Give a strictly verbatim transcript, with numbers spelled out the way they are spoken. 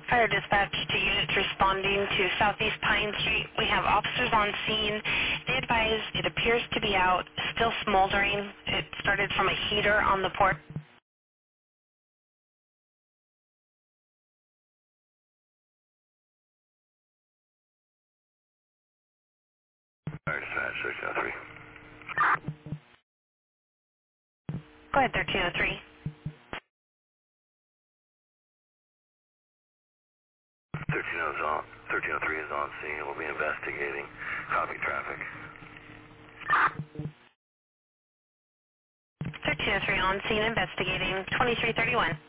Fire dispatch to units responding to Southeast Pine Street. We have officers on scene. They advise it appears to be out, still smoldering. It started from a heater on the porch. Fire dispatch, thirteen oh three. Go ahead, thirteen oh three. thirteen oh is on, thirteen oh three is on scene. We'll be investigating. Copy traffic. thirteen oh three on scene investigating. twenty-three thirty-one.